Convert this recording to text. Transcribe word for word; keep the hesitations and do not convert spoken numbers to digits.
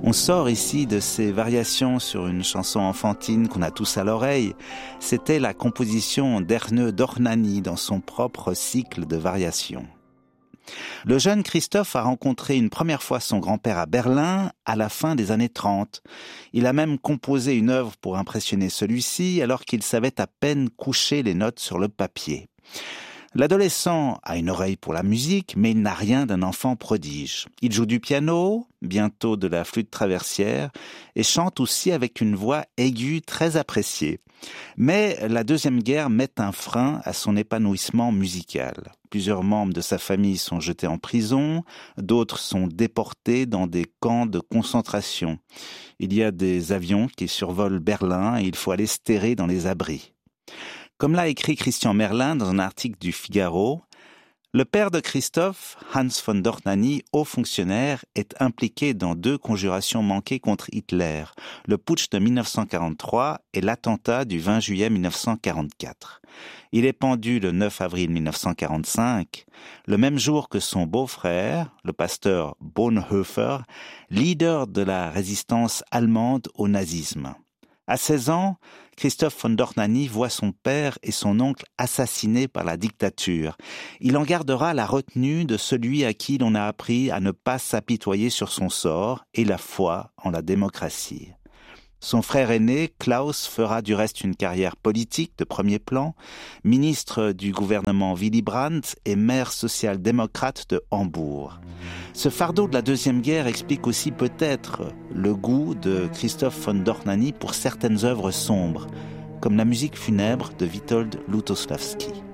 On sort ici de ces variations sur une chanson enfantine qu'on a tous à l'oreille. C'était la composition d'Ernő Dohnányi dans son propre cycle de variations. Le jeune Christoph a rencontré une première fois son grand-père à Berlin à la fin des années trente. Il a même composé une œuvre pour impressionner celui-ci alors qu'il savait à peine coucher les notes sur le papier. L'adolescent a une oreille pour la musique, mais il n'a rien d'un enfant prodige. Il joue du piano, bientôt de la flûte traversière, et chante aussi avec une voix aiguë très appréciée. Mais la Deuxième Guerre met un frein à son épanouissement musical. Plusieurs membres de sa famille sont jetés en prison, d'autres sont déportés dans des camps de concentration. Il y a des avions qui survolent Berlin et il faut aller se terrer dans les abris. Comme l'a écrit Christian Merlin dans un article du Figaro, le père de Christoph, Hans von Dohnányi, haut fonctionnaire, est impliqué dans deux conjurations manquées contre Hitler, le putsch de mille neuf cent quarante-trois et l'attentat du vingt juillet mille neuf cent quarante-quatre. Il est pendu le neuf avril mille neuf cent quarante-cinq, le même jour que son beau-frère, le pasteur Bonhoeffer, leader de la résistance allemande au nazisme. À seize ans, Christoph von Dohnányi voit son père et son oncle assassinés par la dictature. Il en gardera la retenue de celui à qui l'on a appris à ne pas s'apitoyer sur son sort et la foi en la démocratie. Son frère aîné, Klaus, fera du reste une carrière politique de premier plan, ministre du gouvernement Willy Brandt et maire social-démocrate de Hambourg. Ce fardeau de la Deuxième Guerre explique aussi peut-être le goût de Christoph von Dohnányi pour certaines œuvres sombres, comme la musique funèbre de Witold Lutosławski.